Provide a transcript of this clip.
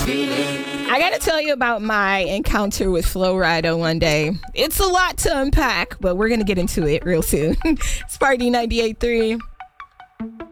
I gotta tell you about my encounter with Flo Rida one day. It's a lot to unpack, but we're gonna get into it real soon. Sparty 98.3.